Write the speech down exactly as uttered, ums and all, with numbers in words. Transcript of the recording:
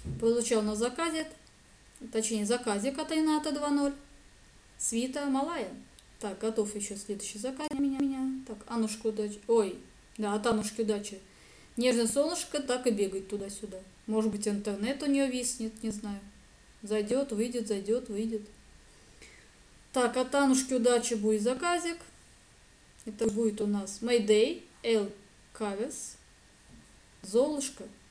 Получал на заказе, точнее заказик от Айната два ноль. Свита Малая. Так, готов еще следующий заказ у меня. меня. Так, Анушка удачи. Ой, да, от Анушки удачи. Нежное солнышко так и бегает туда-сюда. Может быть, интернет у нее виснет, не знаю. Зайдет, выйдет, зайдет, выйдет. Так, от Анушки удачи будет заказик. Это будет у нас Mayday, L Кавес, Золушка,